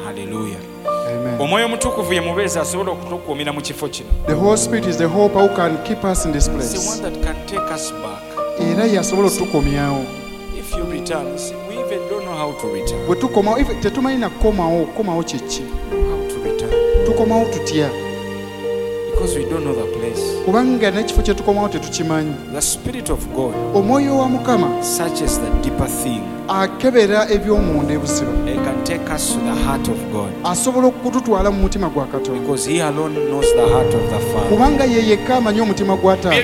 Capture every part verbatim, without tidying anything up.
Hallelujah. Amen. Omwoyo omutukuvu ye mubeezi asobola okutukuumira mu kifo kino. The Holy Spirit is the hope who can keep us in this It's the place. one that can take us back. Era yasobola otukomyawo. If you return, you see, we even don't know how to return. Bwe tukomawo if tetumanyi na kukomawo kukomawo kyeki. How to return. Tukomawo tutya. Because we don't know the place. Kubanga n'ekifo kye tukomawo tetukimanyi. The Spirit of God Omwoyo wa Mukama searches the deeper thing. akebera eby'omunda ebuziba. It can take us to the heart of God. Asobola okututwala mu mutima gwa Katonda. Because He alone knows the heart of the Father. Kubanga ye yekka amanyi omutima gwa Taata.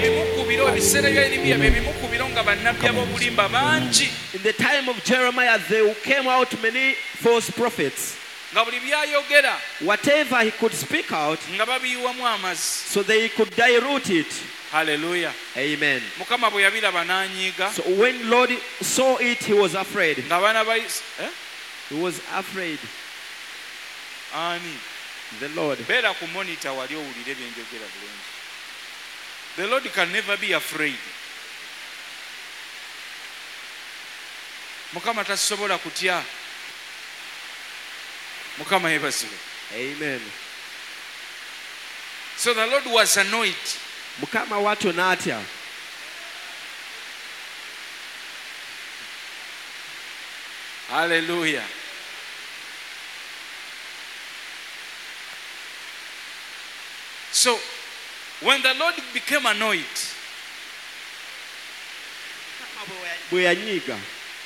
In the time of Jeremiah, there came out many false prophets. Whatever he could speak out, so they could dilute it. Hallelujah. Amen. Mukama bwe yabiraba n'anyiiga. So when Lord saw it, he was afraid. Ng'abaana ba Is- eh? He was afraid. Ani. The Lord. Beera ku monitor wali owulire bye njogera bulungi. The Lord can never be afraid. Mukama tasobola kutya. Mukama yeebazibwe. Amen. So the Lord was annoyed. Mukama watu natya. Hallelujah. So when the Lord became annoyed, Bwe yanyiiga.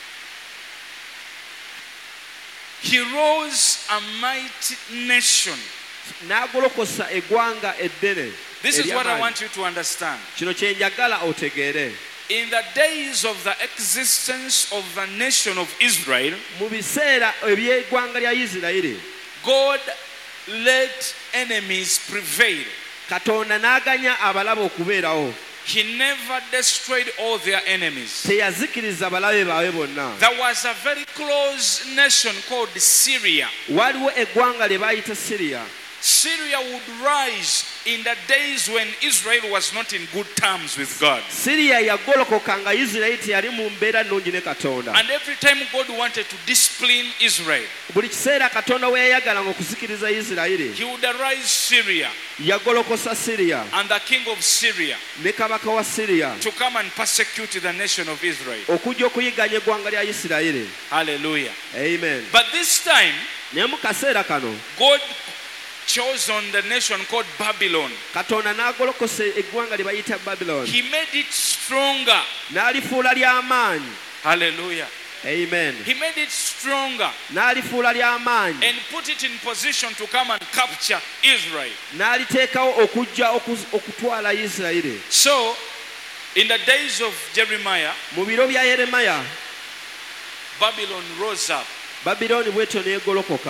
He rose a mighty nation. N'agolokosa eggwanga eddene. This is what I ery'amaanyi. want you to understand. Kino kye njagala otegeere. In the days of the existence of the nation of Israel, Mu biseera eby'eggwanga lya Isirayiri, God let enemies prevail. Katonda n'aganya abalabe okubeerawo. He never destroyed all their enemies. Teyazikiriza balabe baabwe bonna. There was a very close nation called Syria. Waliwo eggwanga lye baayita Siriya. Syria would rise in the days when Israel was not in good terms with God. Siriya yagolokoka nga Isirayiri teyali mu mbeera nnungi ne Katonda. And every time God wanted to discipline Israel, Buli kiseera Katonda we yayagalanga okuzikiriza Isirayiri, He would arise Syria yagolokosa Siriya and the king of Syria ne kabaka wa Siriya to come and persecute the nation of Israel. okujja okuyiganya eggwanga lya Isirayiri. Hallelujah. Amen. But this time, Naye mu kaseera kano God chose on the nation called Babylon. Katonda n'agolokosa eggwanga lye bayita Babylon. He made it stronger. N'alifuula ly'amaanyi. Hallelujah. Amen. He made it stronger N'alifuula ly'amaanyi. and put it in position to come and capture Israel. N'aliteekawo okujja okuz- okutwala Isirayiri. So, in the days of Jeremiah, Mu biro bya Yeremiya, Babylon rose up Babilooni bw'etyo n'egolokoka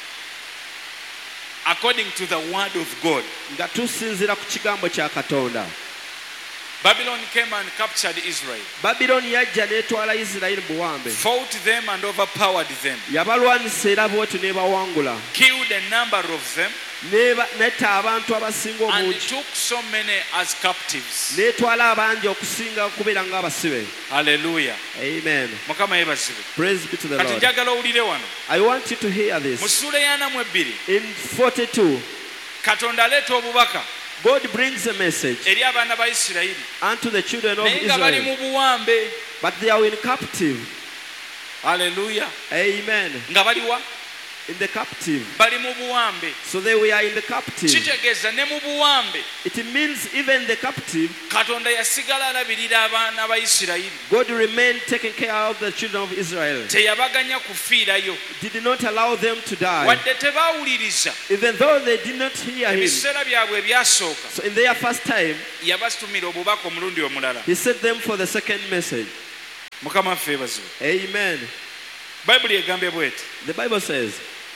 according to the word of God. nga tusinziira ku kigambo kya Katonda. Babylon came and captured Israel, Babilooni yajja n'etwala Isirayiri mu buwambe. fought them and overpowered them, Yabalwanisa era bw'etyo n'ebawangula. killed a number of them, N'eba- n'etta abantu abasinga and obungi. took so many as captives. N'etwala abangi okusinga okubeera ng'abasibe. Hallelujah. Amen. Mukama yeebazibwe. Praise be to the Kati Lord. njagala owulire wano. I want you to hear Mu this. ssuula y'ana mu ebbiri, In forty-two, Katonda aleeta obubaka God brings a message eri abaana ba Isirayiri. unto the children of Naye nga bali Israel, mu buwambe. but they are in captive. Hallelujah. Amen. Nga bali wa? In the captive. Bali mu buwambe. So they were in the captive. Kitegeeza ne mu buwambe It means even the captive, Katonda yasigala alabirira abaana ba Isirayiri. God remained taking care of the children of Israel. Teyabaganya kufiirayo. Did not allow them to die. Wadde tebaawuliriza. Even though they did not hear him. Ebiseera byabwe ebyasooka So in their first time, yabatumira obubaka omulundi omulala. he sent them for the second message. Mukama waffe yeebazibwe. Amen. Bayibuli egambye bw'eti. The Bible says,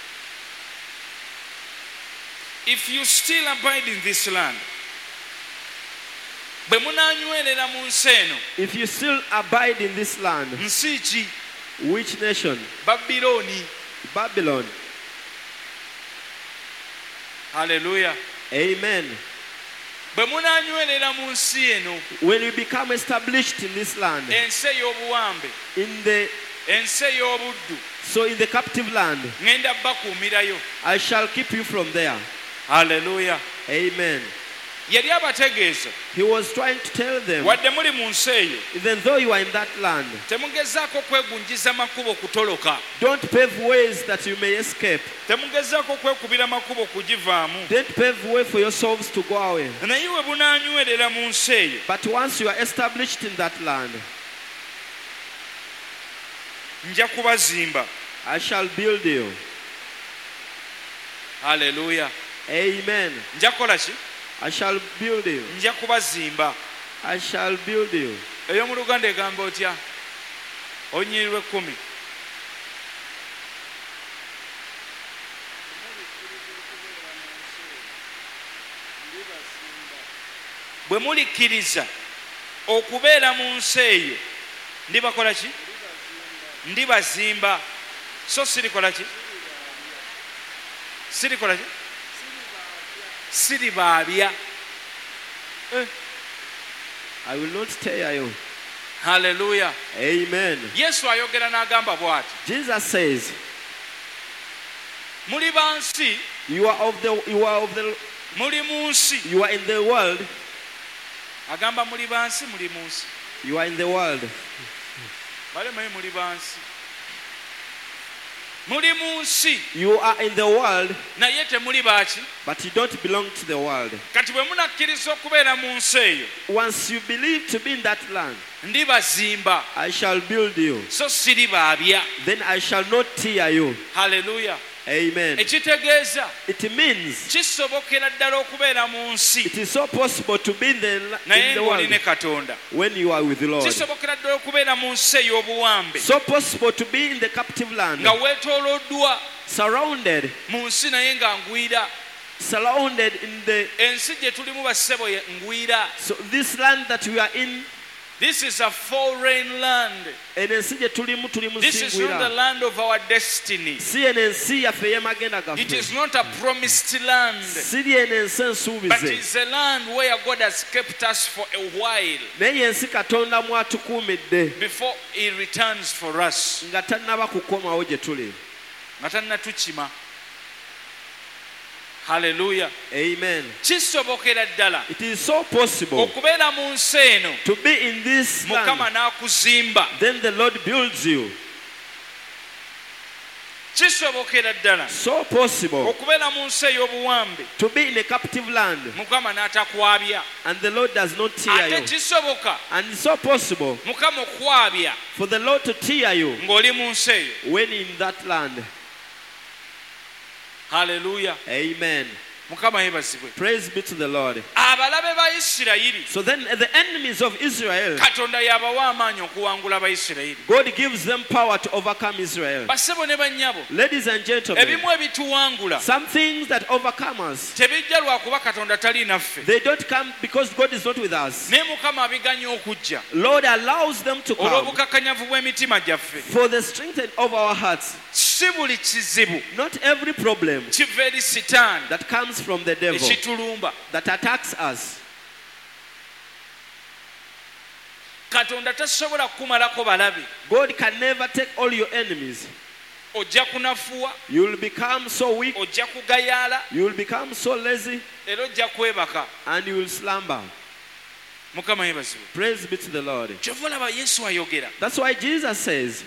If you still abide in this land, bwe munaanywerera mu nsi eno, if you still abide in this land, nsi ki? which nation? Babilooni. Babylon. Hallelujah. Amen. Bwe munaanywerera mu nsi eno, When you become established in this land, ensi ey'obuwambe, in the ensi ey'obuddu, So in the captive land, ŋŋenda bakuumirayo. I shall keep you from there. Haleluya. Amen. Yali abategeeza He was trying to tell them, wadde muli mu nsi eyo even though you are in that land, temugezaako kwegunjiza makubo kutoloka, don't pave ways that you may escape. temugezaako kwekubira makubo kugivaamu. Don't pave way for yourselves to go away. Naye we bunaanywerera mu nsi eyo, But once you are established in that land, nja kubazimba. I shall build you. Haleluya. Amen. Nja kukola ki? I shall build you. Nja kubazimba. I shall build you. Eyo mu Luganda egamba otya? Onyirwe kkumi. Bwe mulikkiriza okubeera mu nsi eyo, ndibakola ki? Ndibazimba. So sirikola ki? Sirikola ki? Siribaabya. Eh. I will not tear you. Haleluya. Amen. Yesu ayogera n'agamba bw'ati, Jesus says, muli ba nsi, you are of the you are of the muli mu nsi. you are in the world. Agamba muli ba nsi, muli mu nsi. You are in the world. Balemayo muli ba nsi. Muli mu nsi, You are in the world, naye temuli baaki. but you don't belong to the world. Kati bwe munakkiriza okubeera mu nsi eyo, Once you believe to be in that land, ndibazimba, I shall build you. so siribaabya. Then I shall not tear you. Haleluya. Amen. Ekitegeeza It means kisobokera ddala okubeera mu nsi it is so possible to be in the, naye in the ng'oli ne world Katonda. when you are with the Lord. Kisobokera ddala okubeera mu nsi ey'obuwambe So possible to be in the captive land, nga weetooloddwa surrounded, mu nsi naye nga ngwira. surrounded in the. Ensi gye tulimu bassebo ye ngwira. So this land that we are in, This is a foreign land. eno ensi gye tulimu tulimu This is not the singwira. land of our destiny. Si eno ensi yaffe ey'amagenda It is gaffe. not a promised land, Si eno ensi but ensuubize. it's a land where God has kept us for a while Naye ensi Katonda mwatukuumidde before He returns for us. nga tannaba kukomawo gye tuli. Nga tannatukima. Haleluya. Amen. Kisobokera ddala It is so possible okubeera mu nsi eno, to be in this Mukama land. n'akuzimba. Then the Lord builds you. Kisobokera ddala So possible okubeera mu nsi ey'obuwambe, to be in a captive land, Mukama n'atakwabya. and the Lord does not tear Ate you. kisoboka And it's so possible Mukama okwabya for the Lord to tear you ng'oli mu nsi eyo. when in that land. Haleluya. Amen. Mukama yeebazibwe. Praise be to the Lord. Abalabe ba Isirayiri, So then the enemies of Israel, Katonda yabawa amaanyi okuwangula Abayisirayiri. God gives them power to overcome Israel. Bassebo ne bannyabo, Ladies and gentlemen, ebimu ebituwangula some things that overcome us, tebijja lwakuba Katonda tali naffe, they don't come because God is not with us. naye Mukama abiganya okujja Lord allows them to come olw'obukakkanyavu bw'emitima gyaffe. for the strength of our hearts. Si buli kizibu Not every problem kiva eri Sitaani that comes from the devil ekitulumba. that attacks us. Katonda tasobola kukumalako balabe. God can never take all your enemies. Ojja kunafuwa, You will become so weak, ojja kugayaala, you will become so lazy, era ojja kwebaka. and you will slumber. Mukama yeebazibwe. Praise be to the Lord. Kyova olaba Yesu ayogera. That's why Jesus says,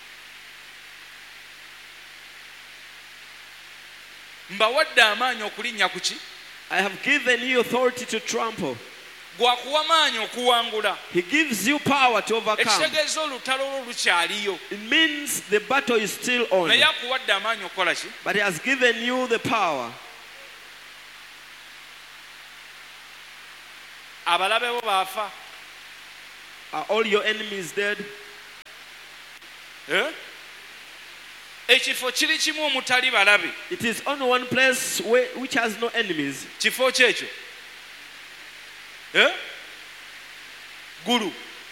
Mbawadde amaanyi okulinnya ku ki? I have given you authority to trample. Gwakuwa maanyi okuwangula. He gives you power to overcome. Ekitegeeza olutalo olwo lukyaliyo. It means the battle is still on. Naye akuwadde amaanyi okukola ki? But he has given you the power. Abalabe bo baafa. Are all your enemies dead? Eh? Ekifo kiri kimu omutali balabe. It is only one place where, which has no enemies. Kifo kyekyo. Eh? Gulu.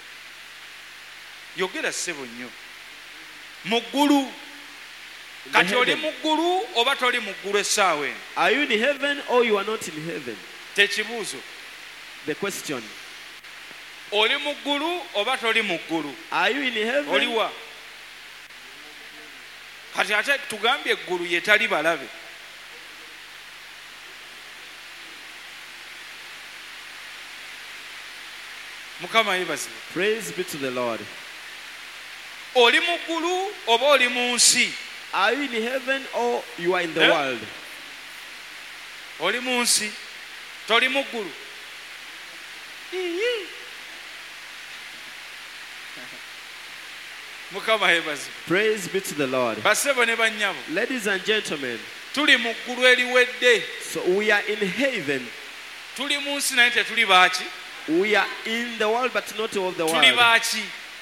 Yogera ssebo nnyo. Mu ggulu. Kati oli mu ggulu oba toli mu ggulu essaawa eno? Are you in heaven or you are not in heaven? Tekibuuzo. The question. Oli mu ggulu oba toli mu ggulu? Are you in heaven? Oliwa? kati ate tugambye eggulu yetali balabe. Mukama yebazibwe. Praise be to the Lord. Oli mu ggulu oba oli mu nsi? Are you in heaven or you are in the Eh? world? Oli mu nsi, toli mu ggulu. Mukama yebazibwe. Praise be to the Lord. Bassebo ne bannyabo, Ladies and gentlemen, tuli mu ggulu eriwedde. so we are in heaven. Tuli mu nsi naye tetuli baaki? We are in the world but not of the Tuli world. baaki?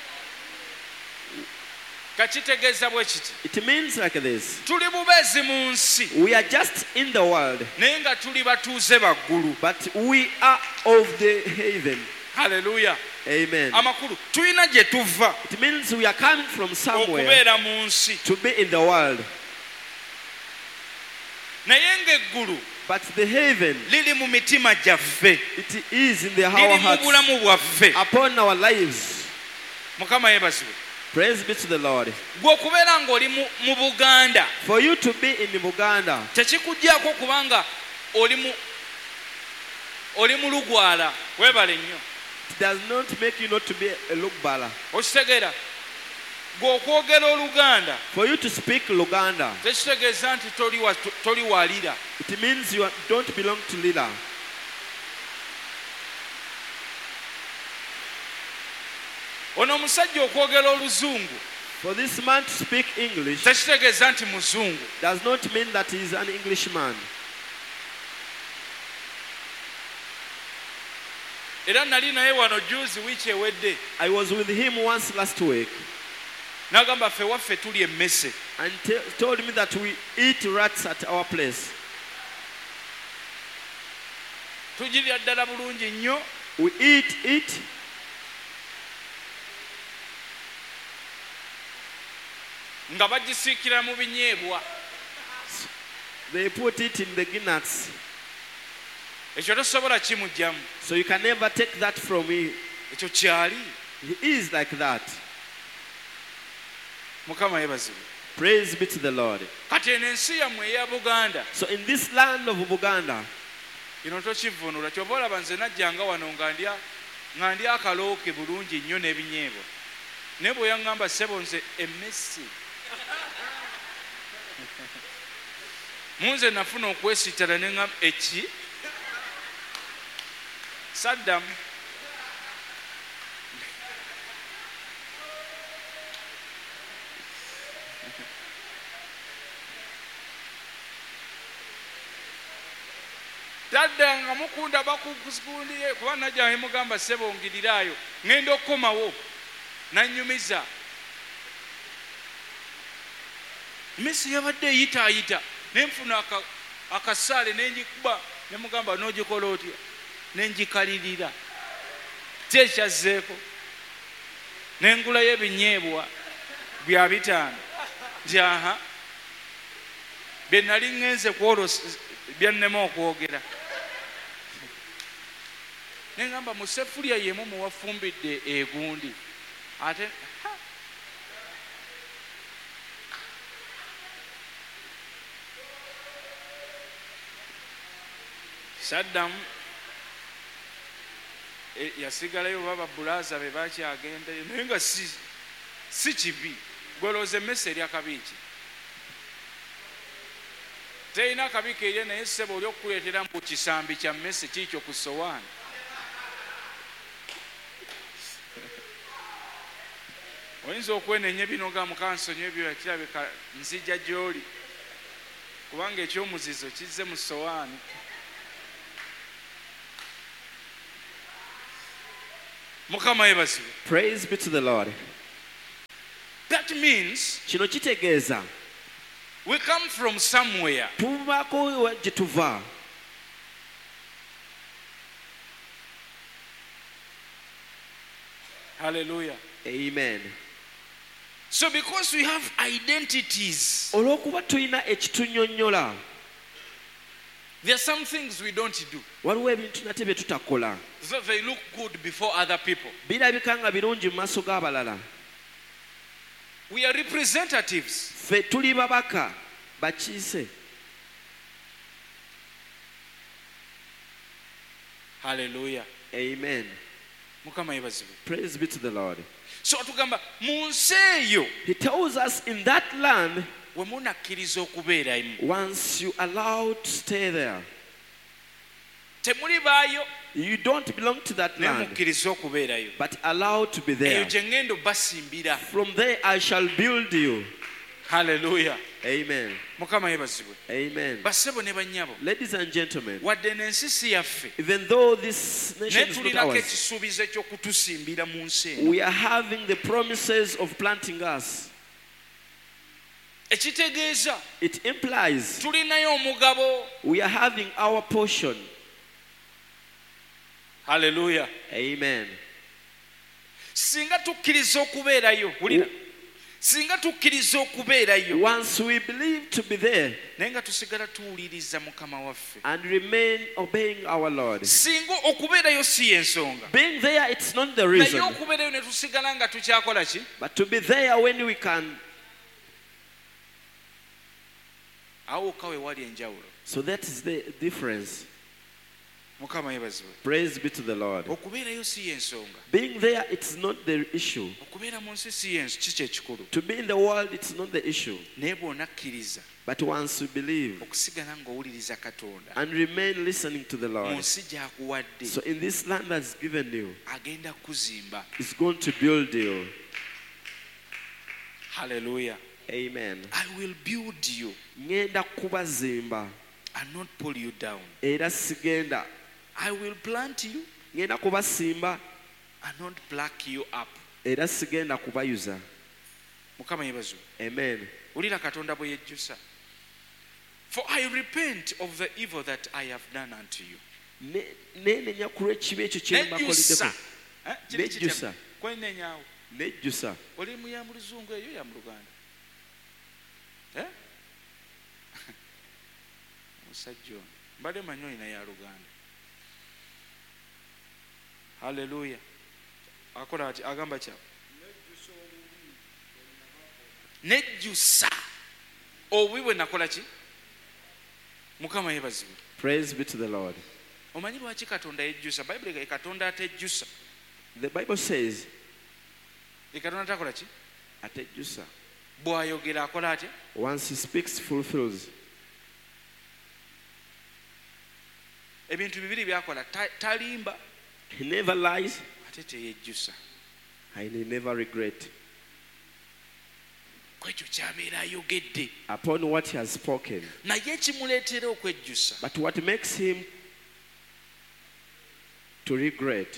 Kakitegeeza bwe kiti. It means like this. Tuli bubeezi mu nsi We are just in the world, naye nga tuli batuuze baggulu. but we are of the heaven. Haleluya. Amen. Amakulu tulina gye tuva It means we are coming from somewhere okubeera mu nsi, to be in the world. naye ng'eggulu But the heaven, liri mu mitima gyaffe, it is in the our liri mu hearts, bulamu bwaffe. upon our lives. Mukama yeebazibwe. Praise be to the Lord. Gwe okubeera ng'oli mu mu Buganda For you to be in Buganda, tekikugyako kubanga oli mu oli mu Lugwala. Weebale nnyo. it does not make you not to be a Lugbala. Okitegeera? Gwe okwogera Oluganda For you to speak Luganda, tekitegeeza nti toli wa- toli walira. it means you are- don't belong to Lila. Ono omusajja okwogera Oluzungu For this man to speak English tekitegeeza nti Muzungu. does not mean that he is an Englishman. Era nali naye wano juzi wiiki ewedde I was with him once last week n'agamba ffe waffe tuli emmese. and te- told me that we eat rats at our place. Tugirya ddala bulungi nnyo. We eat it Nga bagisiikira mu binyeebwa. they put it in the guinness. Ekyo tosobola kimugyamu. So you can never take that from me. Ekyo kyali. He is like that. Mukama yeebazibwe. Praise be to the Lord. Kati eno ensi yammwe eya Buganda So in this land of Buganda, kino tokivvuunula. Kyova olaba nze najjanga wano nga ndya nga ndya akalooke bulungi nnyo n'ebinyeebwa. Naye bwe yaŋŋamba ssebo nze emmese. Munze nafuna okwesittala ne ŋŋamba eki? Saddamu. Tadda nga mukunda bakukusikundiye kuba najja ne mugamba ssebo ongiriraayo ŋŋenda okukomawo nannyumiza. Emmese yabadde eyitaayita ne nfuna aka- akasaale ne ngikuba ne mugamba n'ogikola otya ne ngikalirira. Ki ekyazzeeko? Ne ngulayo ebinyeebwa bya bitaano nti aha bye nali ŋŋenze kwolosa byannema okwogera. Ne ngamba mu seffuliya y'emu mwe wafumbidde egundi. Ate ha! Saddamu e, yasigalayo baba bulaaza be bakyagendayo naye nga si, si kibi. Gwelooza emmese erya kabiiki terina kabi keerya naye ssebo oli okukuleetera mu kisambi kya mmese kiikyo ku sowaani. Oyinza okwenenya binoga mukansonyi ebyo ekirabika nzija gy'oli kubanga ekyomuzizo kizze mu sowaani. Mukama yeebazibwe. praise be to the Lord. That means Kino kitegeeza we come from somewhere. tuvako gye tuva. Hallelujah. Amen. So because we have identities, Olw'okuba tulina ekitunyonnyola, there are some things we don't do. waliwo ebintu nate bye tutakola. So they look good before other people. Birabika nga birungi mu maaso g'abalala. We are representatives. Ffe tuli babaka bakiise. Hallelujah. Amen. Mukama yebazibwe. Praise be to the Lord. So atugamba mu nsi eyo He tells us in that land, we munakkiriza okubeeramu once you allow to stay there, temuli baayo you don't belong to that naye land, mukkiriza okubeerayo. but allow to be Eyo there. gye ŋŋenda obbasimbira. From there I shall build you. Hallelujah. Amen. Mukama yebazibwe. Amen. Bassebo ne bannyabo, Ladies and gentlemen, wadde n'ensi si yaffe, even though this naye nation is not tulinako ours, ekisuubizo eky'okutusimbira mu nsi eno. we are having the promises of planting us. Ekitegeeza It implies tulinayo omugabo. we are having our portion. Hallelujah. Amen. Singa tukkiriza okubeerayo, wulira, singa tukkiriza okubeerayo Once we believe to be there naye nga tusigala tuwuliriza Mukama waffe, and remain obeying our Lord, singa okubeerayo si y'ensonga, being there, it's not the naye reason, okubeerayo ne tusigala nga tukyakola ki? but to be there when we can. Awo okka we wali enjawulo. So that is the difference. Mukama yebazibwe. Praise be to the Lord. Okubeerayo si y'ensonga, Being there, it's not the issue. okubeera mu nsi si y'ensi kiki ekikulu, To be in the world, it's not the issue. naye bw'onakkiriza But once you believe okusigala ng'owuliriza Katonda and remain listening to the mu Lord, nsi gy'akuwadde, so in this land that's given you, agenda kuzimba. it's going to build you. Hallelujah. Amen. I will build you Ngenda kubazimba and not pull you down. era sigenda. I will plant you Ngenda kubasimba and not pluck you up. era sigenda kubayuza. Mukama yebazibwe. Amen. Wulira Katonda bwe yejjusa. For I repent of the evil that I have done unto you. Ne- Neenenya ku lw'ekibi ekyo kye Nejjusa. mbakoliddeko. Eh, kiri kitya? Nejjusa. Kwenenyaawo. Nejjusa. Oli mu ya mu luzungu eyo ya mu Luganda. Eh? Musajja ono. Mbadde manyi olina ya Luganda. Hallelujah. Akola ati agamba kya. Nejjusa. Obubi bwe nakola ki? Mukama yebazibwe. Praise be to the Lord. Omanyi lwaki Katonda yejjusa? Bayibuli ye Katonda atejjusa. The Bible says, Ye Katonda takola ki? atejjusa. Bw'ayogera akola atya? Once he speaks, fulfills. Ebintu bibiri byakola. Ta- Talimba He never lies ate teyejjusa. and he never regret. Kwekyo ky'abeera ayogedde. Upon what he has spoken. Naye ekimuleetera okwejjusa But what makes him to regret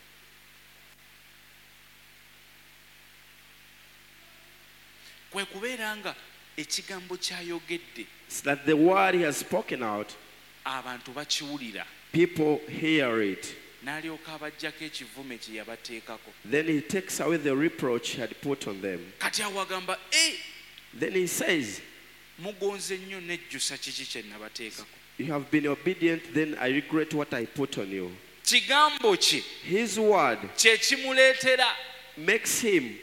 kwe kubeera nga ekigambo ky'ayogedde is that the word he has spoken out, abantu bakiwulira, people hear it. n'alyoka abaggyako ekivume kye yabateekako. Then he takes away the reproach he had put on them. Kati awo agamba, e Then he says, mugonze nnyo nejjusa kiki kye nabateekako. you have been obedient, then I regret what I put on you. Kigambo kye His word kye kimuleetera makes him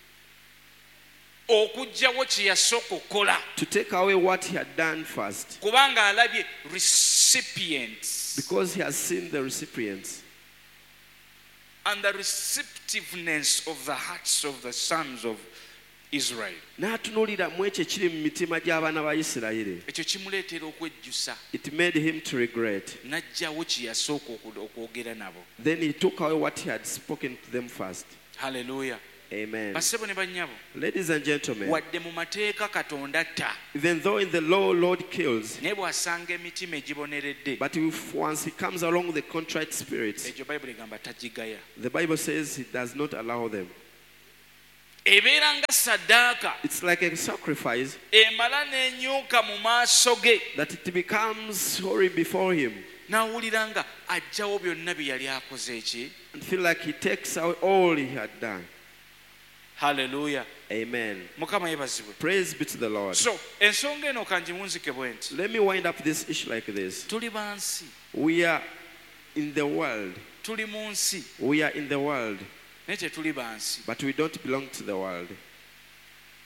okuggyawo kye yasooka okukola, to take away what he had done first, kubanga alabye recipients because he has seen the recipients and the receptiveness of the hearts of the sons of Israel. n'atunuulira mu ekyo ekiri mu mitima gy'abaana ba Isirayiri. Ekyo kimuleetera okwejjusa, It made him to regret. n'aggyawo kye yasooka oku- okwogera nabo. Then he took away what he had spoken to them first. Hallelujah. Amen. Bassebo ne bannyabo, Ladies and gentlemen, wadde mu mateeka Katonda atta, even though in the law Lord kills, naye bw'asanga emitima egiboneredde, but if once he comes along with the contrite spirits, egyo Bayibuli egamba tagigaya. the Bible says he does not allow them. Ebeera nga saddaaka It's like a sacrifice emala n'enyuka mu maaso ge, that it becomes holy before him n'awulira nga aggyawo byonna bye yali akoze eki. and feel like he takes away all he had done. Hallelujah. Amen. Mukama yebazibwe. Praise be to the Lord. So ensonga eno kangimunzike bwe nti, Let me wind up this issue like this. tuli ba nsi, We are in the world. tuli mu nsi, We are in the world, naye tetuli ba nsi. but we don't belong to the world.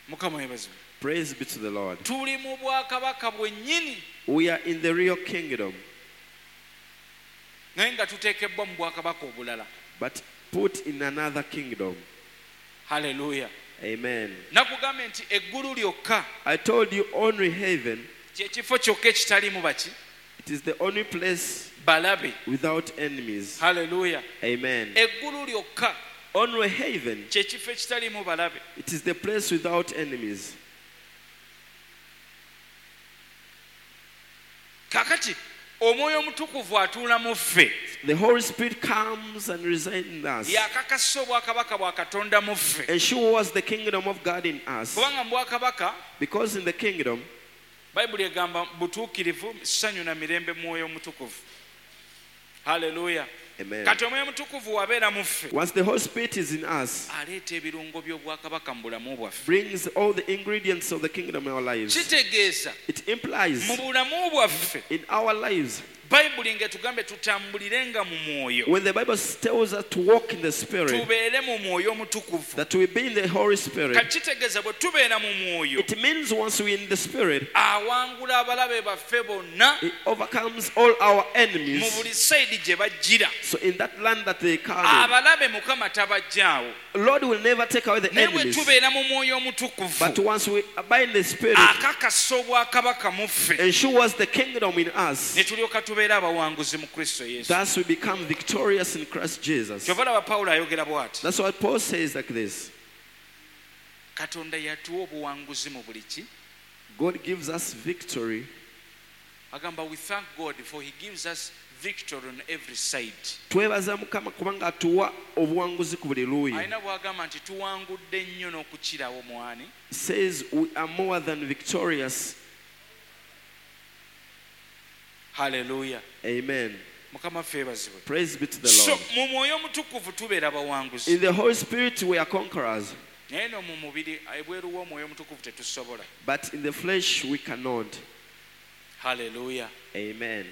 Mukama yebazibwe. Praise be to the Lord. Tuli mu bwakabaka bwennyini We are in the real kingdom, naye nga tuteekebbwa mu bwakabaka obulala. but put in another kingdom. Haleluya. Amen. Nakugambye nti eggulu lyokka I told you only heaven, kyekifo kyokka ekitalimu baki it is the only place balabe. without enemies. Haleluya. Amen. Eggulu lyokka Only heaven, kyekifo ekitalimu balabe. it is the place without enemies. Kakati omwoyo omutukuvu atuula mu ffe, The Holy Spirit comes and resides in us, yakakasa obwakabaka bwa Katonda mu ffe. ensures the kingdom of God in us. Kubanga mu bwakabaka Because in the kingdom, Bayibuli egamba butuukirivu, ssanyu na mirembe mwoyo omutukuvu. Haleluya. amen. Kati omwoyo omutukuvu wabeera mu ffe, Once the Holy Spirit is in us, aleeta ebirungo by'obwakabaka mu bulamu bwaffe. brings all the ingredients of the kingdom in our lives. Kitegeeza It implies mu bulamu bwaffe in our lives, Bayibuli ng'etugambe tutambulirenga mu mwoyo, when the Bible tells us to walk in the Spirit, tubeere mu mwoyo omutukuvu. that we be in the Holy Spirit, Kati kitegeeza bwe tubeera mu mwoyo, it means once we're in the Spirit, awangula abalabe baffe bonna it overcomes all our mu enemies. buli sayidi gye bajjira. So in that land that they come Abalabe Mukama tabajjaawo. in, Lord will never take away the Naye bwe enemies. tubeera mu mwoyo But omutukuvu, once we abide in the Spirit, akakasa obwakabaka mu ffe, ensures the kingdom in us. ne tulyoka tubeera abawanguzi mu Kristo Yesu. Thus we become victorious in Christ Jesus. Kyova laba Pawulo ayogera bw'ati, That's what Paul says like this. Katonda yatuwa obuwanguzi mu buli ki. God gives us victory. Agamba we thank God for he gives us victory on every side. Twebaza Mukama kubanga atuwa obuwanguzi ku buli luuyi. Alina bw'agamba nti tuwangudde nnyo n'okukirawo mwani. Says we are more than victorious. Haleluya. Amen. Mukama ffe ebazibwe. Praise be to the So Lord. mu mwoyo omutukuvu tubeera abawanguzi. In the Holy Spirit we are conquerors, Naye no mu mubiri ebweru w'omwoyo omutukuvu tetusobola. but in the flesh we cannot. Haleluya. Amen.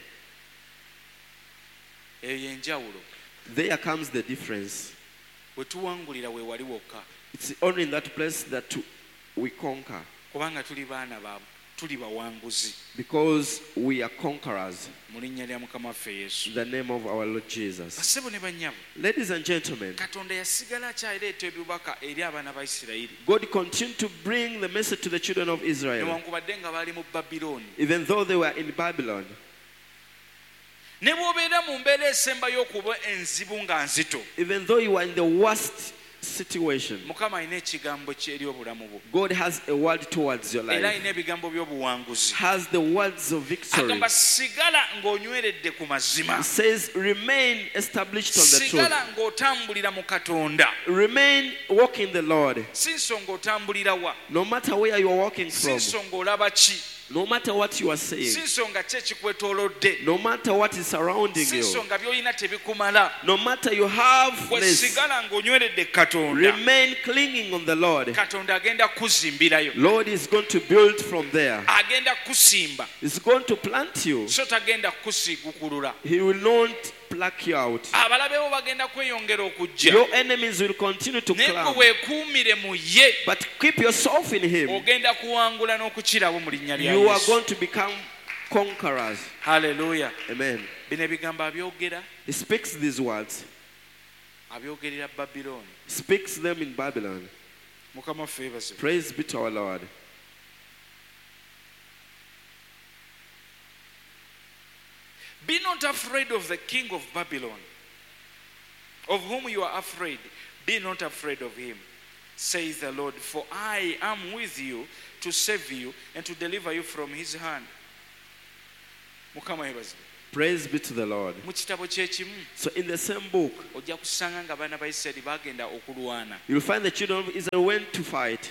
Eyo y'enjawulo. There comes the difference. We tuwangulira we wali wokka. It's only in that place that we conquer, Kubanga tuli baana ba tuli bawanguzi. because we are conquerors. Mu linnya lya Mukama waffe Yesu. In the name of our Lord Jesus. Bassebo ne bannyabo, Ladies and gentlemen, Katonda yasigala akyaleeta ebibaka eri abaana ba Isirayiri. God continued to bring the message to the children of Israel, Newankubadde nga bali mu Babilooni. even though they were in Babylon. Ne bw'obeera mu mbeera esembayo okuba enzibu nga nzito, Even though you are in the worst situation, Mukama alina ekigambo kye eri obulamu bwo. God has a word towards your Era life, alina ebigambo by'obuwanguzi. has the words of victory. Agamba sigala ng'onyweredde ku mazima. It says, remain established on the truth. Sigala ng'otambulira mu Katonda. Remain walking the Lord. Si nsonga otambulira wa. No matter where you are walking Si from, nsonga olaba ki. no matter what you are Si saying, nsonga ki ekikwetoolodde. no matter what is surrounding Si you, nsonga by'olina tebikumala. no matter you have Bwe less, sigala ng'onyweredde Katonda. remain clinging on the Lord. Katonda agenda kuzimbirayo. Lord is going to build from there. Agenda kusimba. He's going to plant you. So tagenda kusiigukulula. He will not pluck you out. Abalabe bo bagenda kweyongera okujja. Your enemies will continue to Naye climb. gwe weekuumire mu ye. But keep yourself in Him. Ogenda kuwangula n'okukirawo mu linnya lya You are Yesu. going to become conquerors. Haleluya. Amen. Bino ebigambo abyogera, He speaks these words. abyogerera Babilooni. Speaks them in Babylon. Mukama waffe yeebazibwe. Praise be to our Lord. Be not afraid of the king of Babylon, of whom you are afraid. Be not afraid of him, says the Lord, for I am with you to save you and to deliver you from his hand. Mukama yeebazibwe. Praise be to the Lord. Mu kitabo kyekimu So in the same book, ojja kusanga nga abaana ba Isirayiri bagenda okulwana. you'll find the children of Israel went to fight.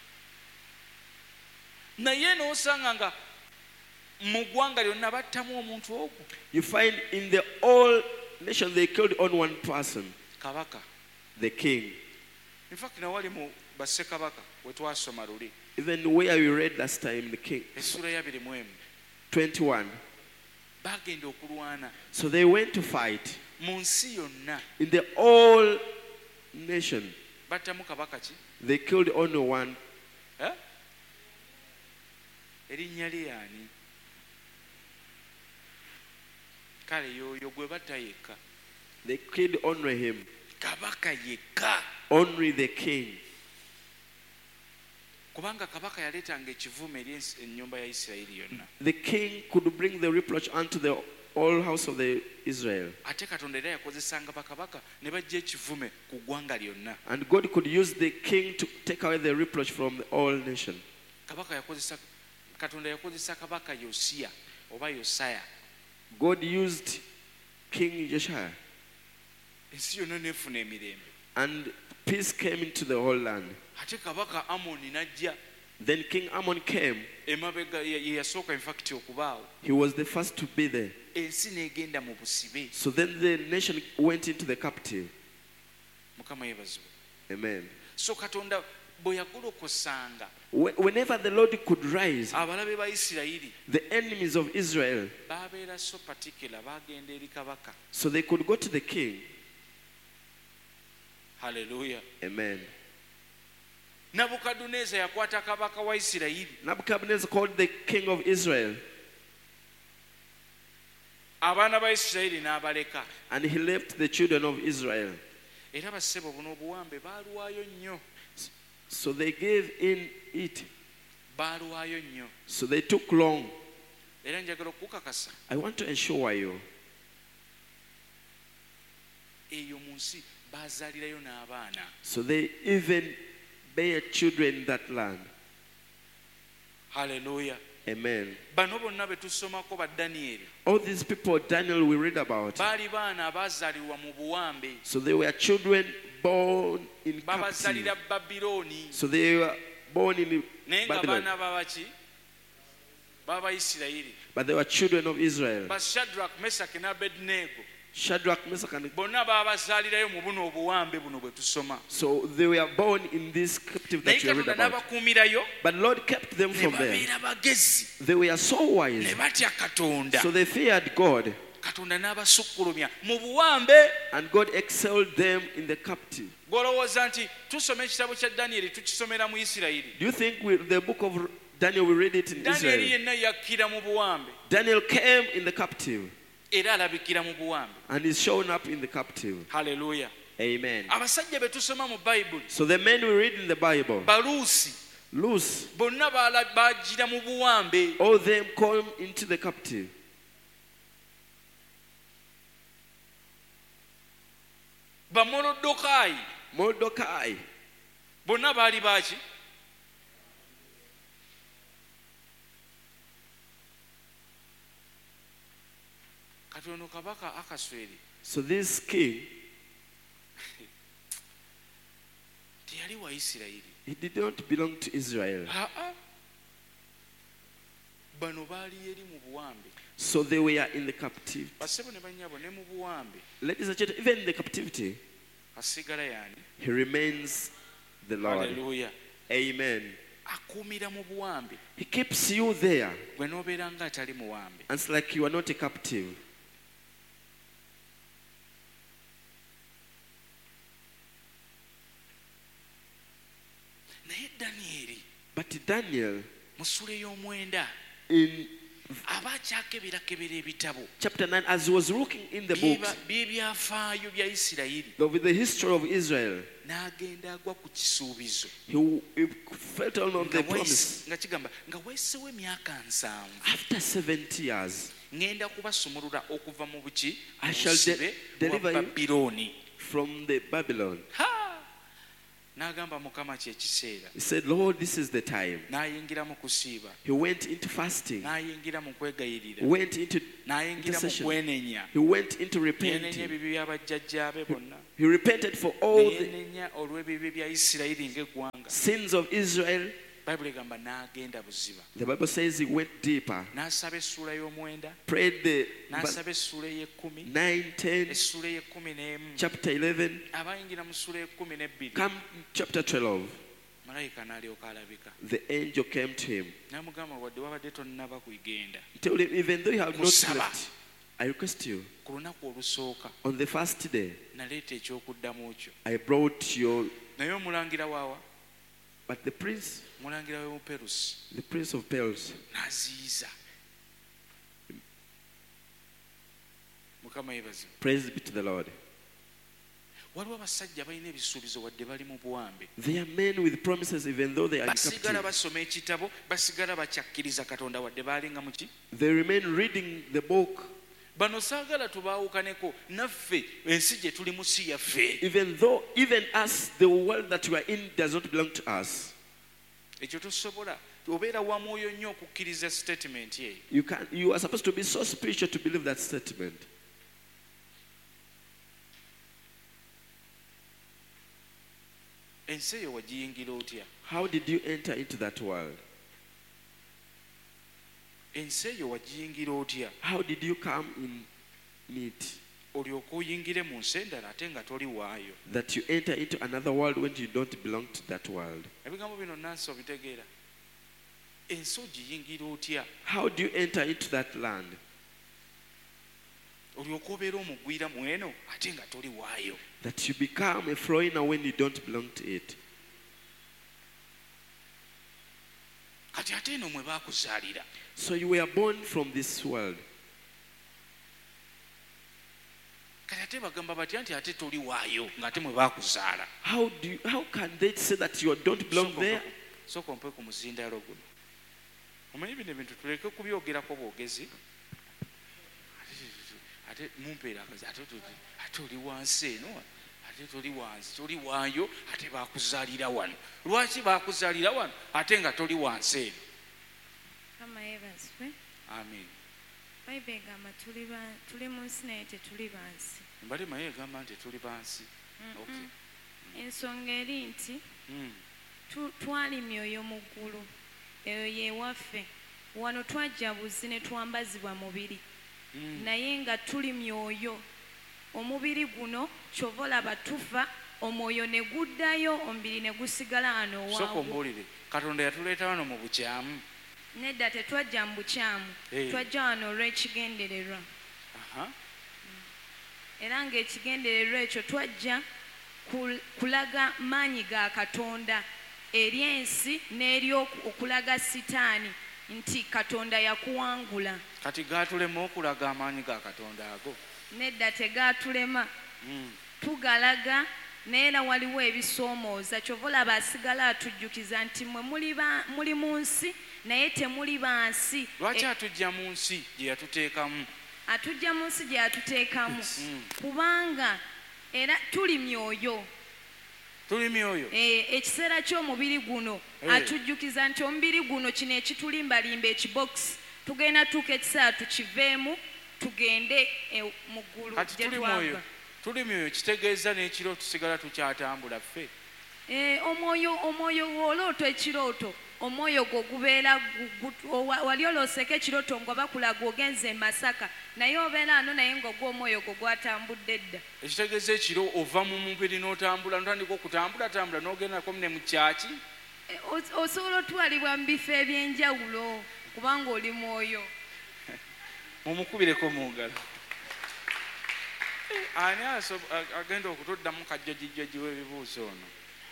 Naye n'osanga nga mu ggwanga lyonna battamu omuntu ogwo. You find in the whole nation they killed on one person, Kabaka. the king. In fact nawali mu bassekabaka we twasoma luli. Even where we read last time, the king, Essula ya abiri mu emu. twenty-one. Bagenda okulwana So they went to fight. mu nsi yonna. In the whole nation, Battamu kabaka ki? they killed only one Eh? Erinnya lye ani? Kale yoyo gwe batta yekka. They could honor him. Kabaka yekka. Honor the king. Kubanga kabaka yaleetanga ekivume eri ennyumba ya Isirayiri yonna. The king could bring the reproach unto the whole house of the Israel. Ate Katonda era yakozesanga bakabaka ne bajja ekivume ku ggwanga lyonna. And God could use the king to take away the reproach from the whole nation. Kabaka yakozesa Katonda yakozesa kabaka Yosiya oba Yosaya. God used King Josiah. Ensi yonna n'efuna emirembe. And peace came into the whole land. Ate kabaka Amoni n'ajja. Then King Ammon came. Emabega ye yasooka in fact okubaawo. He was the first to be there. Ensi n'egenda mu busibe. So then the nation went into the captive. Mukama yeebazibwe. Amen. So Katonda bwe yagolokosanga Wh- Whenever the Lord could rise, abalabe ba Isirayiri the enemies of Israel, baabeera so particular baagenda eri kabaka. so they could go to the king. Hallelujah. Amen. Nabukadduneeza yakwata kabaka wa Isirayiri. Nebuchadnezzar called the king of Israel, Abaana ba Isirayiri n'abaleka. and he left the children of Israel. Era bassebo buno obuwambe baaluwaayo nnyo. So they gave in it. Baaluwaayo nnyo. So they took long. Era njagala okukakasa I want to assure you, eyo mu nsi baazaalirayo n'abaana. so they even bear children in that land. Hallelujah. Amen. Bano bonna be tusomako ba Danyeri All these people Daniel we read about, baali baana abaazaalirwa mu buwambe. so they were children born in captivity. Babazaalira Babilooni. So they were born in Naye nga Babylon, baana babaki baba Isirayiri. but they were children of Israel. Ba Shadrach, Meshach ne Abednego Shadrach, Meshach, and bonna baabazaalirayo mu buno obuwambe buno bwe tusoma. so they were born in this captive Naye that you read Katonda about. n'abakuumirayo But Lord kept them ne from there. babeera bagezi They were so ne wise, batya Katonda. so they feared God, Katonda n'abasukkulumya mu buwambe. and God excelled them in the captive. Gw'olowooza nti tusoma ekitabo kya Danyeri tukisomera mu Isirayiri. Do you think we, the book of Daniel, we read it in Danyeri Israel? yenna yakkira mu buwambe Daniel came in the captive era alabikira mu buwambe. and is shown up in the captive. Haleluya. Amen. Abasajja be tusoma mu Bayibuli So the men we read in the Bible, Baluusi loose, bonna baala- baagira mu buwambe. all them come into the captive. Bamolodokaayi Mordecai, bonna baali baaki? Katono kabaka Akasweri so this king, teyali wa Isirayiri. he did not belong to Israel. Aa, bano baali eri mu buwambe. So they were in the captivity. Bassebo ne bannyabo ne mu buwambe. Ladies and gentlemen, even in the captivity, Asigala yaani? he remains the Lord. Haleluya. Amen. Akuumira mu buwambe. He keeps you there. Gwe n'obeera nga atali muwambe. And it's like you are not a captive. Naye Danyeri But Daniel, mu ssula ey'omwenda in aba akyakeberakebera ebitabo chapter nine, as he was looking in the books by'ebyafaayo bya Isirayiri, of the history of Israel, n'agenda agwa ku kisuubizo he, he felt on of the nga promise. wayise- nga kigamba nga weesewo emyaka nsanvu After seventy years, ngenda kubasumulula okuva mu buki I shall de- busibe deliver bwa you. Babilooni. from the Babylon, Ha! N'agamba Mukama kye kiseera. he said, Lord, this is the time. N'ayingira mu kusiiba, He went into fasting, n'ayingira mu kwegayirira, went into n'ayingira mu intercession. kwenenya. He went into Yenenya repenting. ebibi bya bajjajjaabe bonna. He repented for all the Neyenenya olw'ebibi bya Isirayiri ng'eggwanga. sins of Israel. Bayibuli egamba n'agenda buziba. The Bible says he went deeper, N'asaba essuula y'omwenda, prayed the n'asaba essuula ey'ekkumi, nine, ten, essuula ey'ekkumi n'emu. chapter eleven, Abayingira mu ssuula y'ekkumi n'ebbiri, come chapter twelve. malayika n'alyoka alabika. The angel came to him. N'amugamba wadde wabadde tonnaba kugenda. He told him, even though you have not Kusaba. left, I request you, Ku lunaku olusooka on the first day, naleeta ekyokuddamu kyo. I brought your, Naye omulangira waawa But the prince, mulangira we Perusi the prince of Persia, naziyiza. Mukama yebazi. praise be to the Lord. Waliwo abasajja balina ebisuubizo wadde bali mu buwambe. They are men with promises even though they are in Basigala captivity. basoma ekitabo, basigala bakyakkiriza Katonda wadde balinga muki. They remain reading the book Bano saagala tubaawukaneko naffe ensi gye tuli mu si yaffe. even though, even us, the world that we are in does not belong to us. Ekyo tosobola. Obeera wa mwoyo nnyo okukkiriza statement eyo. You can, you are supposed to be so spiritual to believe that statement. Ensi eyo wagiyingira otya? How did you enter into that world? Ensi eyo wagiyingira otya? How did you come in, in it? Olyoka oyingire mu nsi endala ate nga toli waayo. That you enter into another world when you don't belong to that world. Ebigambo bino nansi obitegeera. Ensi ogiyingira otya? How do you enter into that land? Olyoka obeera omugwira mu eno ate nga toli waayo. That you become a foreigner when you don't belong to it. Kati ate eno mwe baakuzaalira. So you were born from this world. Kati ate bagamba batya nti ate toli waayo ng'ate mwe baakuzaala. How do you, how can they say that you don't belong there? Sooka ompe ku muzindaalo guno. Omanyi bino ebintu tuleke kubyogerako bwogezi. Ate mumpeera akazi ate ate oli wansi eno ate toli wansi toli waayo ate baakuzaalira wano. Lwaki baakuzaalira wano ate nga toli wansi eno? Kama yebazwe. Amen. Bayibuli egamba tuli ba tuli mu nsi naye tetuli bansi. Mbale maye egamba nti tuli bansi. Okay. Ensonga eri nti Mm. tu- twali myoyo mu ggulu eyo ye waffe wano twajja buzzi ne twambazibwa mubiri Mm. naye nga tuli myoyo omubiri guno kyova olaba tufa omwoyo ne guddayo omubiri ne gusigala wano Sooka owangu. ombuulire. Katonda yatuleeta wano mu bukyamu. Nedda tetwajja mu bukyamu Hey. twajja wano olw'ekigendererwa Aha. era ng'ekigendererwa ekyo twajja kul- kulaga maanyi ga Katonda eri ensi n'eri oku- okulaga sitaani nti Katonda yakuwangula. Kati gaatulema okulaga amaanyi ga Katonda ago. Nedda tegaatulema Mm. tugalaga naye era waliwo ebisoomooza kyova olaba asigala atujjukiza nti mmwe muli ba- muli mu nsi naye temuli bansi. Lwaki E- atujja mu nsi gye yatuteekamu? atujja mu nsi gye yatuteekamu Mm. kubanga era tuli myoyo. Tuli myoyo. Eh, ekiseera ky'omubiri guno Eh. atujjukiza nti omubiri guno kino ekitulimbalimba ekibokisi tugenda tuuka ekiseera tukiveemu tugende e, mu ggulu Kati gye tuli mwoyo. twava. Tuli myoyo kitegeeza n'ekiro tusigala tukyatambula ffe. Eh, omwoyo omwoyo w'olooto ekirooto omwoyo gwo gubeera gu- gu- owa- wali olooseko ekirooto ng'oba kulaga ogenze e Masaka naye obeera ano naye ng'ogwa omwoyo gwo gwatambudde dda. Ekitegeeza ekiro ova mu mubiri n'otambula n'otandika okutambulatambula n'ogendako ne mu kyaki. Eh, os- osobola otwalibwa mu bifo eby'enjawulo kubanga oli mwoyo. Mumukubireko mu ngalo. Ani aso- a- agenda okutuddamu kajjajijjaji w'ebibuuzo ono?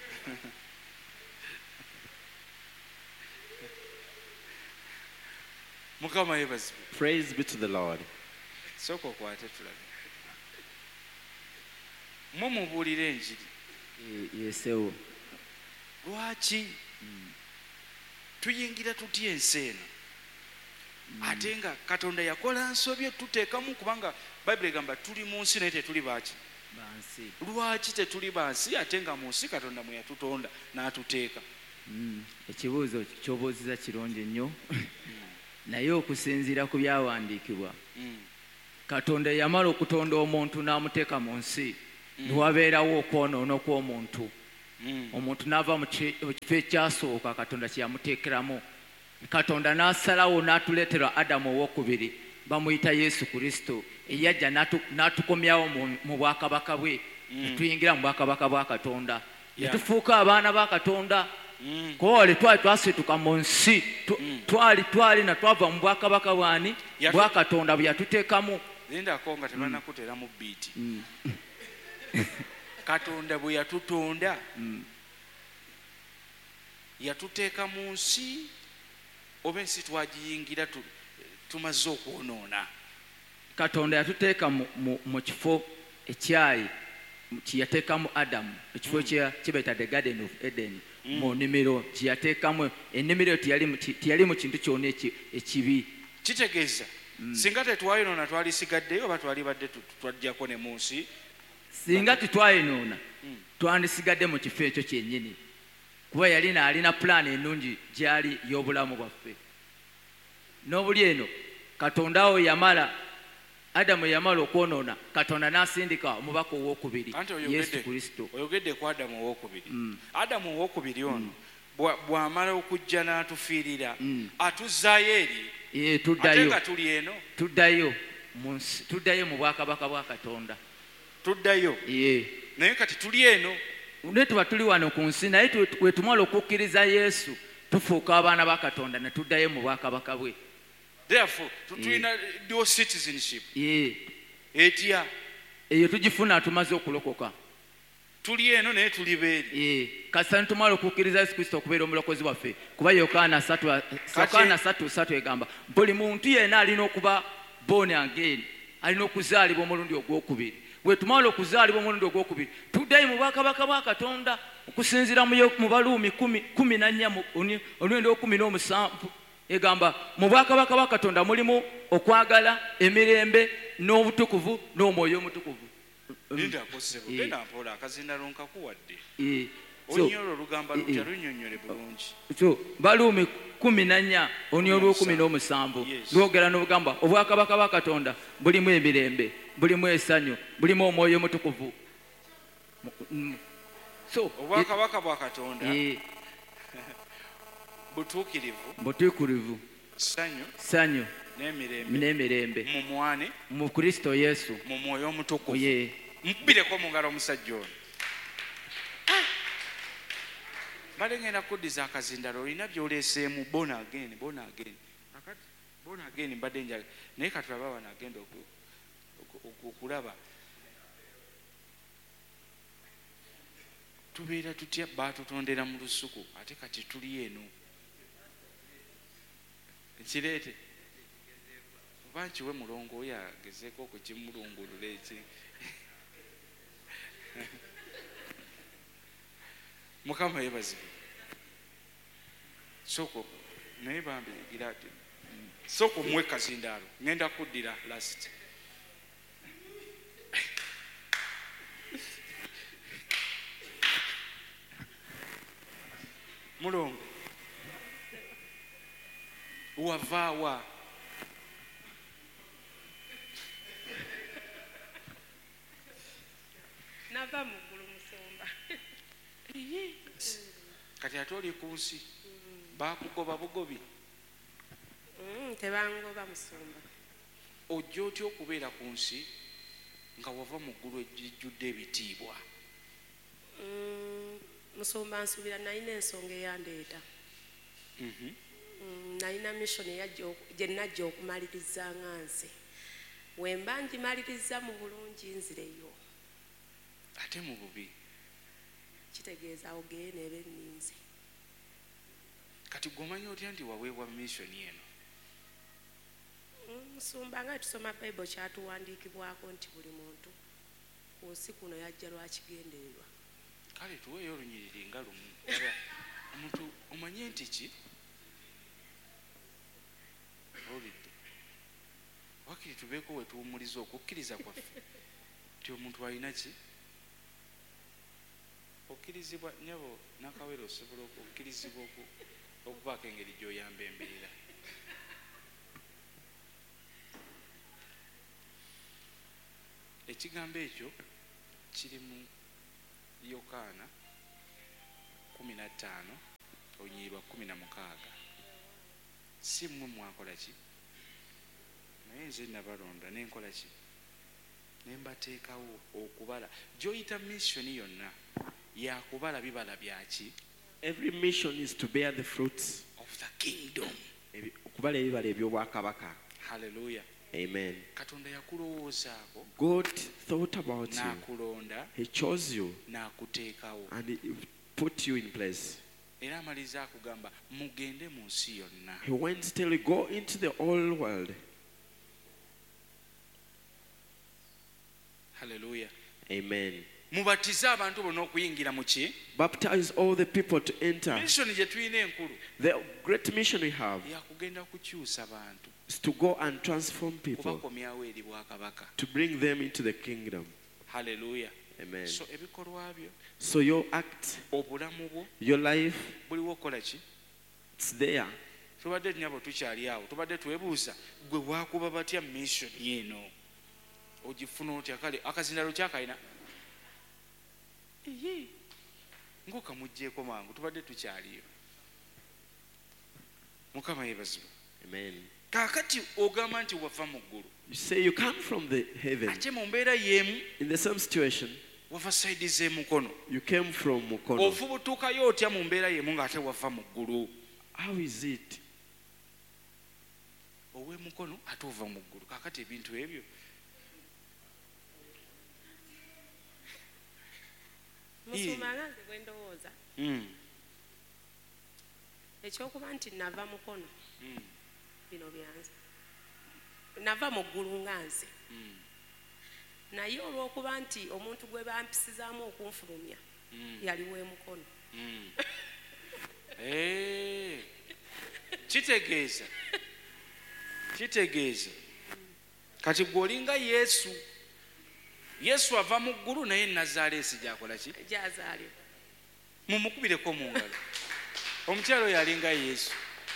Mukama yeebazibwe. Praise be to the Lord. Sooka okwate tulabe. Mmwe mubuulira enjiri. yesewo Lwaki tuyingira tutya ensi eno ate nga Katonda yakola nsobye tuteekamu kubanga Bayibuli egamba tuli mu nsi naye tetuli baaki. bansi Lwaki tetuli bansi ate nga mu nsi Katonda mwe yatutonda n'atuteeka? Mm, ekibuuzo kyobuuziza kirungi nnyo naye okusinziira ku byawandiikibwa Mm. Katonda yamala okutonda omuntu n'amuteeka mu nsi newabeerawo okwonoona okw'omuntu. Mm. Omuntu n'ava mu ki- mu kifo ekyasooka Katonda kye yamuteekeramu. Katonda n'asalawo n'atuleetera Adamu owookubiri bamuyita Yesu Kristo eyajja n'atu- n'atukomyawo mu- mu bwakabaka bwe ne tuyingira mu bwakabaka bwa Katonda ne Yeah. tufuuka abaana ba Katonda. Mm. Kole twali twasituka mu nsi tu- twali twali na twava mu bwakabaka bwani Yatu- bwa Katonda bwe yatuteekamu. Lindako nga tebanakuteeramu biiti. Katonda bwe yatutonda yatuteeka mu nsi oba ensi twagiyingira tu- tumaze okwonoona? katonda yatuteeka mu- mu- mu kifo ekyayi kyeyateekamu adamu ekifo kye kibaita the garden of eden mu nnimiro kyeyateekamu ennimiro tiyali mu ki- tiyali mu kintu kyonna eki- ekibi. Kitegeeza singa tetwayonoona twalisigaddeyo oba twali badde tu- twajjako ne mu nsi? singa titwayinoona twandisigadde mu kifo ekyo kyennyini kuba yalina alina pulaani ennungi gyali y'obulamu bwaffe. n'obuli eno katonda awo yamala adamu yamala okwonoona katonda n'asindika omubaka owokubiri Anti yesu oyogedde kristo. oyogedde ku adamu owokubiri. Adamu owokubiri ono bwa- bw'amala okujja n'atufiirira atuzzaayo eri Ee, ate tuddayo nga tuli eno tuddayo mu nsi- tuddayo mu bwakabaka bwa katonda. tuddayo Ee. naye kati tuli eno. ne tuba tuli wano ku nsi naye tu- bwe tumala okukkiriza yesu tufuuka abaana ba katonda ne tuddayo mu bwakabaka bwe. Therefore tu- tulina dual citizenship. Ee. Etya eyo tugifuna tumaze okulokoka. tuli eno naye tuli beeri. Ee, kasita tumala okukkiriza yesu kristo okubeera omulokozi waffe kuba yokaana satu satu egamba buli muntu yenna alina okuba born again, alina okuzaalibwa omulundi ogwokubiri. bwe tumala okuzaalibwa omulundi ogwokubiri tuddayo mu bwakabaka bwa katonda okusinziira mu Yo- mu baluumi kumi na nnya omulundi okumi n'omusanvu egamba mu bwakabaka bwa katonda mulimu okwagala, emirembe n'obutukuvu n'omwoyo omutukuvu. Linda akosebo Ee. genda mpola akazindalo nkakuwadde. Ee. So, Onyolo olugamba ee, lutya ee. lunnyonnyole bulungi. so baluumi kumi na nnya oni olwokumi n'omusanvu Yes. lwogera n'obugamba obwakabaka bwa katonda bulimu emirembe, bulimu essanyu, bulimu omwoyo omutukuvu. Mu- mm. so Obwakabaka bwa Katonda eh, butuukirivu, butuukirivu, ssanyu ssanyu n'emirembe n'emirembe mu mwane mu kristo yesu. mu mwoyo omutukuvu. Ye. Mukubireko mu ngalo omusajja ono. Mbadde ngenda kuddiza akazindalo olina by'oleeseemu born again, born again. Kakati born again mbadde njaga naye katulaba wano agenda oku- oku- oku- okulaba. Tubeera tutya baatutondera mu lusuku ate kati tuli eno. Kireete oba nkiwe mulongo oyo agezeeko okukimulungulula eki. Mukama yeebazibwe. Soko naye bambigira ati soko muwe kazindaalo ngenda kuddira last. Mulongo wavaawa? nava mu ggulu musumba. Kati ate oli ku nsi baakugoba bugobi. Mm, tebangoba musumba. Ojja otya okubeera ku nsi nga wava mu ggulu ejjudde ebitiibwa? Mm, musumba nsuubira nalina ensonga eyandeeta. Mhm. Mm, nalina mission eyajja oku- gye najja okumaliriza nga nze. Wemba ngimaliriza mu bulungi nzireyo. Ate mu bubi. Kitegeeza ogeye neeba enninze. Kati gwomanyi otya nti waweebwa missioni eno? Mm, musumba nga tusoma Bible kyatuwandiikibwako nti buli muntu ku nsi kuno yajja lwakigendererwa. Kale tuweeyo olunyiriri nga lumu. Laba omuntu omanye nti ki? Olidde. Wakiri tubeeko we tuwumuliza okukkiriza kwaffe nti omuntu alina ki? Okkirizibwa nyabo nakawere osobola okukkirizibwa okubaako engeri gy'oyamba embeera. Ekigambo ekyo kiri mu Yokaana kumi na ttaano olunyiriri kumi na mukaaga. Si mmwe mwakola ki? Naye nze nabalonda ne nkola ki? Ne mbateekawo okubala. Gy'oyita missioni yonna yakubala bibala byaki? Every mission is to bear the fruits. Of the kingdom. Ebi- okubala ebibala eby'obwakabaka. Hallelujah. Amen. Katonda yakulowoozaako God thought about you. n'akulonda He chose you n'akuteekawo. and he put you in place. era amaliza akugamba mugende mu nsi yonna. He went till he go into the whole world. Hallelujah. Amen. Mubatize abantu bonna okuyingira mu ki? Baptize all the people to enter. Mission gye tulina enkulu The great mission we have yakugenda kukyusa bantu is to go and transform people, kubakomyawo eri bwakabaka. to bring them into the kingdom. Hallelujah. Amen. So ebikolwa byo, So your act, obulamu bwo your life, buliwo okukola ki? it's there. Tubadde nyabo tukyali awo, tubadde twebuuza gwe waakuba batya mission yeeno ogifuna otya kale akazindalo kyakalina eyi ng'okamuggyeko mangu, tubadde tukyaliyo. Mukama yeebazibwe. Amen. Kaakati ogamba nti wava mu ggulu You say you come from the heaven. ate mu mbeera y'emu In the same situation, wava sayidi z'emukono, you came from Mukono. ofubutuukayo otya mu mbeera y'emu ng'ate wava mu ggulu? How is it? Ow'emukono ate ova mu ggulu. Kaakati ebintu ebyo musumanga nze gwe ndowooza Mm, ekyokuba nti nava mukono mm, bino byanze nava mu ggulu nga nze mm, naye olw'okuba nti omuntu gwe bampisizaamu okunfulumya mm, yali w'emukono. mm. Eh, kitegeeza kitegeeza kati gwe olinga Yesu. Yesu ava mu ggulu naye Nazaaleesi gyakola ki? Gyazaalibwa. Mumukubireko mu ngalo. Omukyalo oyo alinga Yesu.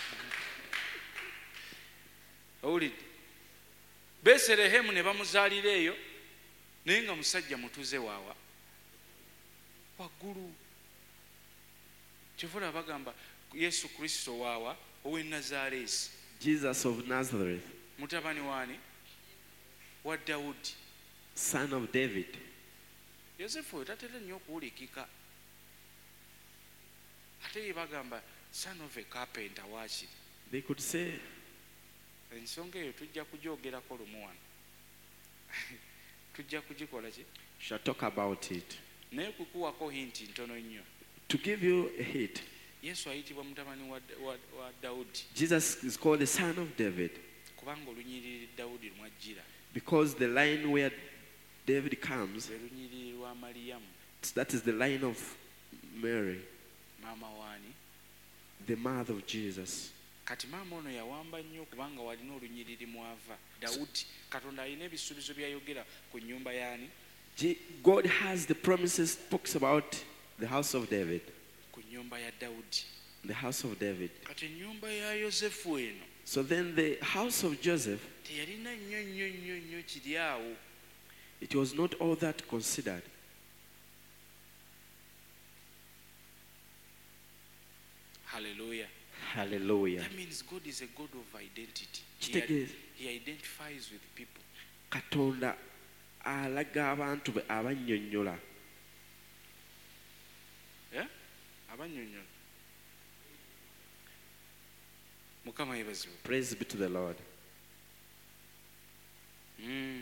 Owulidde? Beserehemu ne bamuzaalira eyo naye nga musajja mutuze waawa waggulu. Kyovula bagamba Yesu Kristo waawa ow'e Nazaaleesi, Jesus of Nazareth, mutabani waani? Wa Dawudi. son of David. Yosefu oyo tatera nnyo okuwulikika. Ate ye bagamba son of a carpenter waakiri. They could say, Ensonga eyo tujja kugyogerako lumu wano. Tujja kugikola ki? shall talk about it. Naye kukuwako hinti ntono nnyo. To give you a hint, Yesu ayitibwa mutabani wa, wa, wa Dawudi Jesus is called the son of David kubanga olunyiriri Dawudi lumwajjira because the line where David comes, lwe lunyiriri lwa Maliyamu that is the line of Mary, maama waani. the mother of Jesus. Kati maama ono yawamba nnyo kubanga walina olunyiriri mwava Dawudi. Katonda alina ebisuubizo byayogera ku nnyumba yaani? Je- God has the promises, talks about the house of David, Ku nnyumba ya Dawudi. the house of David. Kati ennyumba ya Yosefu eno So then the house of Joseph, teyalina nnyo nnyo nnyo nnyo kiri awo. it was not all that considered. Hallelujah. Hallelujah. That means God is a God of identity. He, Kitegeeza. he identifies with people. Katonda alaga abantu be abannyonnyola. Yeah? Abannyonnyola. Mukama yeebazibwe. Praise be to the Lord. Mm.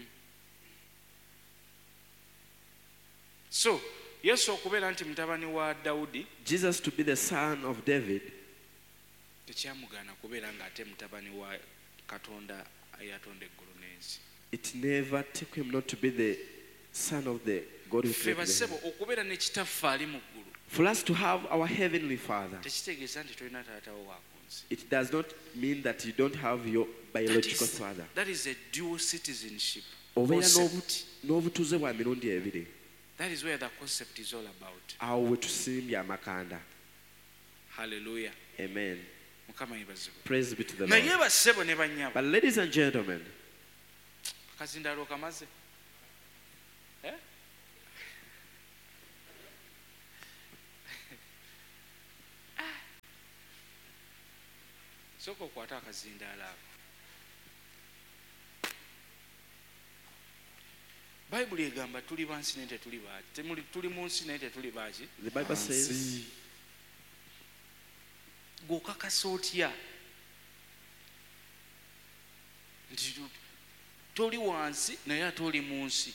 So Yesu okubeera nti mutabani wa Dawudi Jesus to be the son of David, tekyamugaana kubeera ng'ate mutabani wa Katonda eyatonda eggulu n'ensi. it never took him not to be the son of the God who Ffe created the basebo heaven. okubeera ne kitaffe ali mu ggulu For us to have our heavenly Father, tekitegeeza nti tolina taatawo wa ku nsi. it does not mean that you don't have your That biological is, father. that is a dual citizenship Obeera concept. n'obu- n'obutuze bwa mirundi ebiri. That is where the concept is all about. Awo we tusimbye amakanda. Hallelujah. Amen. Mukama yeebazibwe. Praise be to the Naye Lord. bassebo ne bannyabo But ladies and gentlemen, akazindaalo kamaze. Eh? Sooka okwata akazindaalo ako. Bayibuli egamba tuli bansi naye tetuli baaki. Temuli tuli mu nsi naye tetuli baaki. the Bible says, Gw'okakasa otya nti toli wansi naye ate oli mu nsi?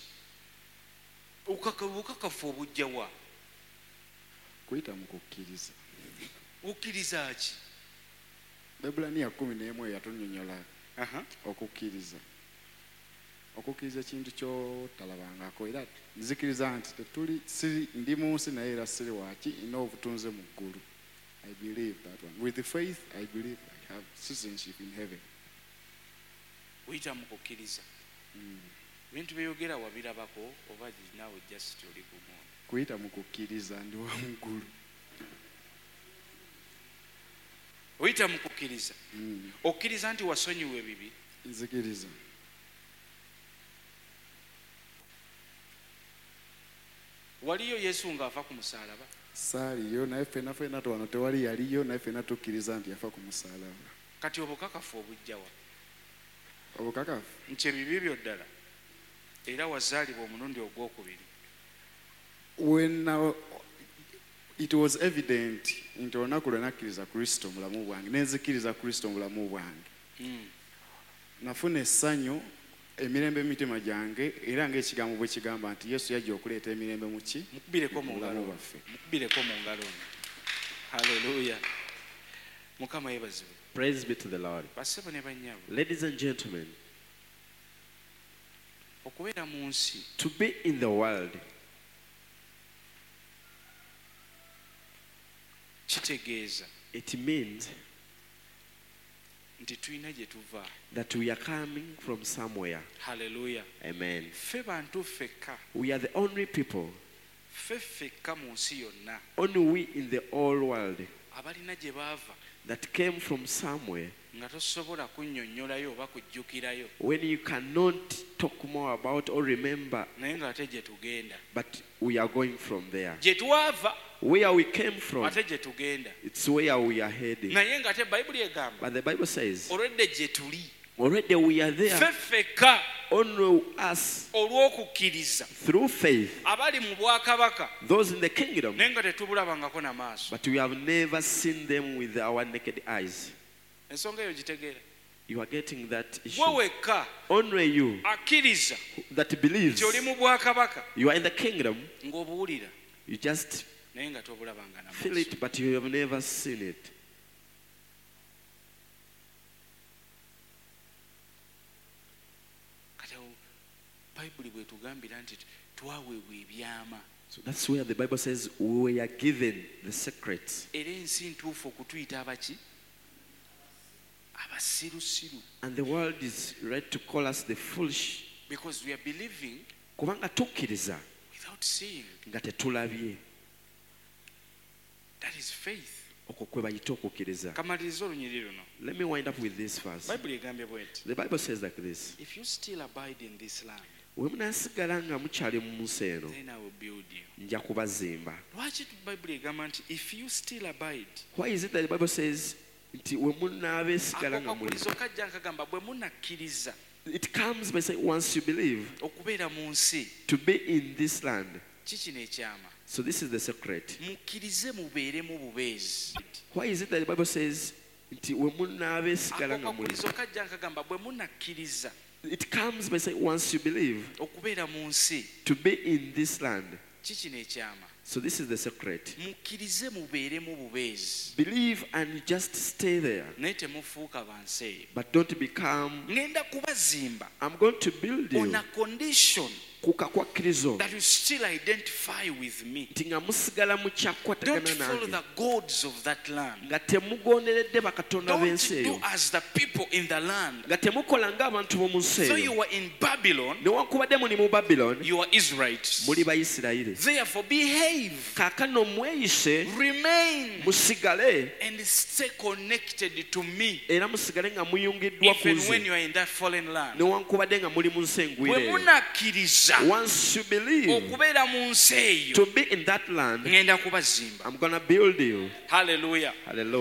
Obukakafu obujja wa? kuyita mu kukkiriza. Ukkiriza ki? Ebulaniya kumi n'emu yatunnyonnyola Aha. okukkiriza okukkiriza ekintu kyotalabangako era nzikiriza nti tetuli siri ndi mu nsi naye era siri waki nina obutunze mu ggulu. I believe that one. With the faith, I believe I have citizenship in heaven. Uyita mu kukkiriza. Bintu byeyogera wabirabako oba naawe just oli gumu? Kuyita mu kukkiriza ndi wa mu ggulu. Uyita mu kukkiriza. Okkiriza nti wasonyiwa ebibi. Nzikiriza. Waliyo Yesu ng'afa ku musaalaba? Saaliyo naye ffenna ffenna wano tewali yaliyo naye ffenna tukkiriza nti yafa ku musaalaba. Kati obukakafu obujjawa? Obukakafu Nti ebibi byo ddala era wazaalibwa omulundi ogwokubiri. when uh, it was evident nti olunaku lwe nakkiriza Kristo mulamu bwange nenzikiriza Kristo mulamu bwange nafuna essanyu emirembe emitima gyange era ng'ekigambo bwe kigamba nti Yesu yajja okuleeta emirembe mu ki mukubireko mu ngalo baffe. mukubireko mu ngalo. Haleluya. Mukama yebazibwe. Praise be to the Lord. Bassebo ne bannyabo, Ladies and gentlemen, okubeera mu nsi to be in the world kitegeeza it means nti tulina gye tuva. that we are coming from somewhere. Haleluya. Amen. Ffe bantu ffekka, We are the only people, ffe ffekka mu nsi yonna only we in the whole world abalina gye baava that came from somewhere nga tosobola kunnyonnyolayo oba kujjukirayo, when you cannot talk more about or remember, naye ng'ate gye tugenda, but we are going from there. gye twava Where we came from, ate gye tugenda, it's where we are heading. naye ng'ate bayibuli egamba But the Bible says, olwedde gye tuli already we are there, ffe ffekka only us olw'okukkiriza through faith, abali mu bwakabaka, those in the kingdom, naye nga tetubulabangako na maaso. but we have never seen them with our naked eyes. Ensonga eyo gitegeera. You are getting that issue. Gwe wekka Only you akkiriza that believes nti oli mu bwakabaka you are in the kingdom, ng'obuwulira you just naye nga tobulabanga na feel maaso. it, but you have never seen it. Kati awo bayibuli bw'etugambira nti twaweebwa ebyama So that's where the Bible says we are given the secrets. era ensi ntuufu okutuyita abaki? Abasirusiru. And the world is ready to call us the foolish. Because we are believing Kubanga tukkiriza without seeing. nga tetulabye. That is faith. Okwo kwe bayita okukkiriza. Kamaliriza olunyiri luno. Let me wind up with this verse. Bayibuli egambye bw'eti. The Bible says like this. If you still abide in this land, Bwe munaasigala nga mukyali mu nsi eno, then I will build you. nja kubazimba. Lwaki bayibuli egamba nti if you still abide? Why is it that the Bible says nti we munaabeesigala Ako nga muli? kakulizo kajja nkagamba bwe munakkiriza It comes by saying once you believe okubeera mu nsi, to be in this land. kikino ekyama. So this is the secret. Mukkirize mubeeremu bubeezi. Why is it that the Bible says nti we munaabeesigala Ako nga muli? kakulizo kajja nkagamba bwe munakkiriza It comes by saying once you believe okubeera mu nsi, to be in this land. kikino ekyama. So this is the secret. Mukkirize mubeeremu bubeezi, Believe and just stay there. naye temufuuka bansi eyo. But don't become, Ngenda kubazimba I'm going to build on you. a condition Ku kakwakirizo that you still identify with me. nti nga musigala Don't mukyakkwatagana follow nange the gods of that land. nga temugonderedde bakatonda Don't b'ensi do eyo as the people in the land. nga temukola ng'abantu b'omu nsi Though eyo you were in Babylon, newankubadde muli mu Babylon you are Israelites. muli Bayisirayiri. Therefore, behave, Kaakano mweyise remain, musigale and stay connected to me, era musigale nga muyungiddwa ku even when nze you are in that foreign land. newankubadde nga muli mu nsi engwire Bwe eyo. munakkiriza Once you believe okubeera mu nsi eyo, to be in that land, ngenda kubazimba. I'm gonna build you. Hallelujah. Hallelujah.